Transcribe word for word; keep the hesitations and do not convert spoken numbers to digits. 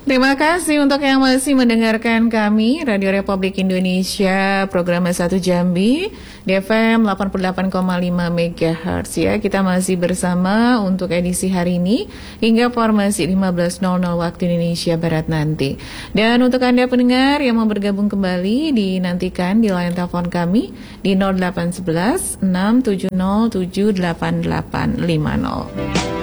Terima kasih untuk yang masih mendengarkan kami Radio Republik Indonesia program satu Jambi di F M delapan puluh delapan koma lima megahertz ya. Kita masih bersama untuk edisi hari ini hingga formasi lima belas nol nol waktu Indonesia Barat nanti. Dan untuk Anda pendengar yang mau bergabung kembali, dinantikan di line telepon kami di nol delapan satu satu enam tujuh nol tujuh delapan delapan lima nol.